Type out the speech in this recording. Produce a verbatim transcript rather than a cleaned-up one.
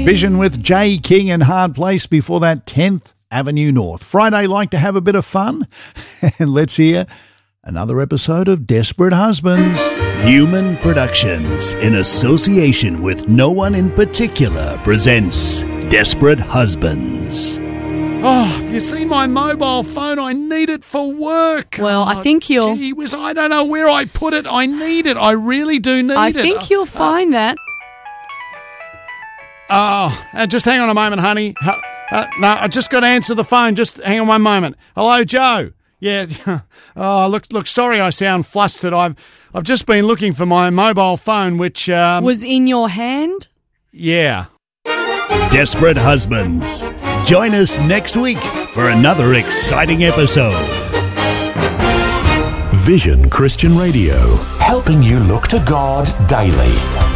Vision with Jay King and Hard Place before that, tenth Avenue North. Friday, like to have a bit of fun? And let's hear another episode of Desperate Husbands. Newman Productions, in association with No One in Particular, presents Desperate Husbands. Oh, you see my mobile phone? I need it for work. Well, oh, I think you'll... Gee whiz, I don't know where I put it. I need it. I really do need I it. I think uh, you'll find uh, that. Oh, uh, just hang on a moment, honey. Uh, uh, no, I just got to answer the phone. Just hang on one moment. Hello, Joe. Yeah. Oh, look, look. Sorry, I sound flustered. I've, I've just been looking for my mobile phone, which um, was in your hand. Yeah. Desperate Husbands. Join us next week for another exciting episode. Vision Christian Radio, helping you look to God daily.